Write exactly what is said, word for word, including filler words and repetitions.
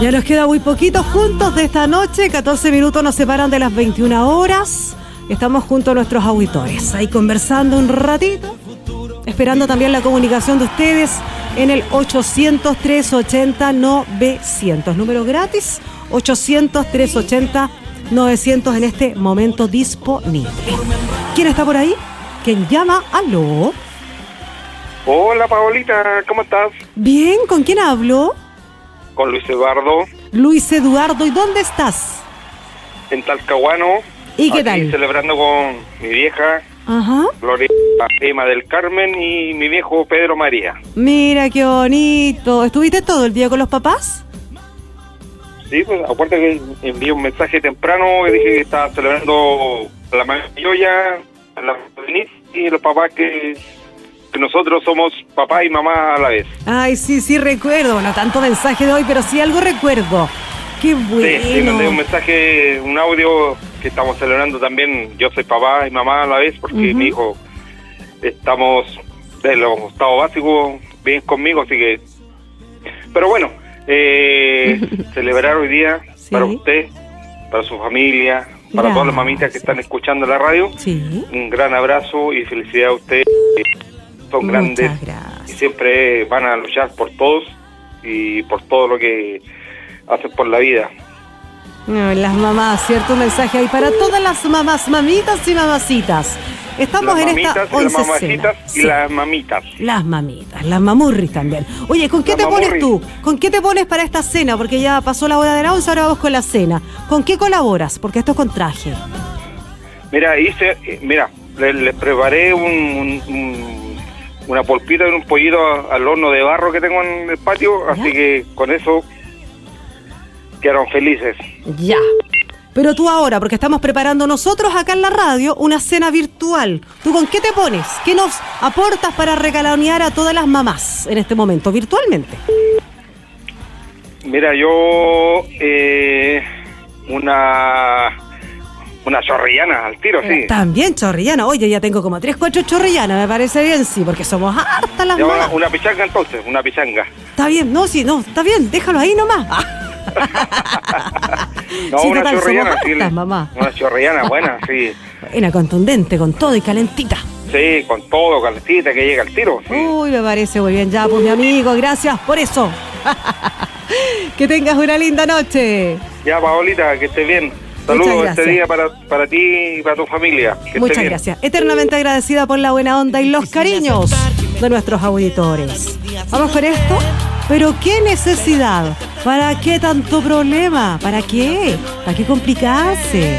Ya nos queda muy poquito juntos de esta noche. catorce minutos nos separan de las veintiuna horas. Estamos junto a nuestros auditores, ahí conversando un ratito, esperando también la comunicación de ustedes en el ochocientos, trescientos ochenta, novecientos. Número gratis, ochocientos, trescientos ochenta, novecientos en este momento disponible. ¿Quién está por ahí? ¿Quién llama? ¿Aló? Hola, Paolita, ¿cómo estás? Bien, ¿con quién hablo? Con Luis Eduardo. Luis Eduardo, ¿y dónde estás? En Talcahuano. ¿Y qué aquí tal? Celebrando con mi vieja, Ajá. Gloria Emma del Carmen, y mi viejo Pedro María. Mira, qué bonito. ¿Estuviste todo el día con los papás? Sí, pues acuérdate que envié un mensaje temprano y dije que estaba celebrando la mayoya, la y los papás que, que nosotros somos papá y mamá a la vez. Ay, sí, sí recuerdo. Bueno, tanto mensaje de hoy, pero sí algo recuerdo. Qué bueno. Sí, sí, mandé un mensaje, un audio que estamos celebrando también. Yo soy papá y mamá a la vez porque uh-huh. mi hijo, estamos de los estados básicos bien conmigo, así que... Pero bueno, eh, celebrar hoy día sí. para usted, para su familia, para Gracias. Todas las mamitas que están escuchando la radio. Sí. Un gran abrazo y felicidad a ustedes. Son Muchas grandes gracias. Y siempre van a luchar por todos y por todo lo que hacen por la vida. No, las mamás, cierto, un mensaje ahí para todas las mamás, mamitas y mamacitas. Estamos las en esta y las mamacitas y sí. las mamitas. Las mamitas, las mamurris también. Oye, ¿con qué las te mamurris. pones tú? ¿Con qué te pones para esta cena? Porque ya pasó la hora de la once, ahora vamos con la cena. ¿Con qué colaboras? Porque esto es con traje. Mira, hice, mira, les le preparé un, un, un, una polpita y un pollito al horno de barro que tengo en el patio, ¿ya? Así que con eso quedaron felices. Ya. Pero tú ahora, porque estamos preparando nosotros acá en la radio una cena virtual. ¿Tú con qué te pones? ¿Qué nos aportas para regalonear a todas las mamás en este momento, virtualmente? Mira, yo eh, una una chorrillana al tiro, eh, sí. También chorrillana. Oye, ya tengo como tres, cuatro chorrillanas, me parece bien, sí, porque somos hartas las mamás. Una, una pichanga entonces, una pichanga. Está bien, no, sí, no, está bien, déjalo ahí nomás. No, sí, una total, chorrillana, hartas, sí, mamá. Una chorrillana buena, sí. Buena, contundente, con todo y calentita. Sí, con todo, calentita, que llega al tiro. Sí. Uy, me parece muy bien, ya, pues mi amigo, gracias por eso. Que tengas una linda noche. Ya, Paolita, que estés bien. Saludos este día para, para ti y para tu familia. Que Muchas gracias. Eternamente agradecida por la buena onda y los cariños de nuestros auditores. Vamos con esto. Pero qué necesidad, ¿para qué tanto problema? ¿Para qué? ¿Para qué complicarse?